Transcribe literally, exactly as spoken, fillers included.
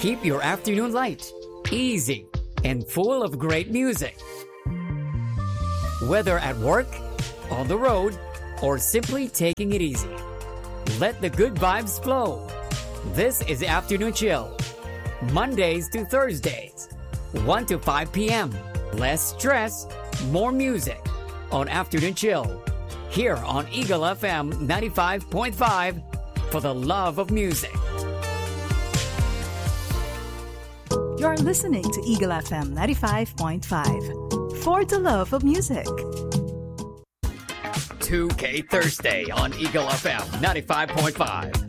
keep your afternoon light, easy, and full of great music. Whether at work, on the road, or simply taking it easy, let the good vibes flow. This is Afternoon Chill, Mondays to Thursdays, one to five p.m. Less stress, more music on Afternoon Chill, here on Eagle F M ninety-five point five, for the love of music. You're listening to Eagle F M ninety-five point five, for the love of music. two K Thursday on Eagle F M ninety-five point five.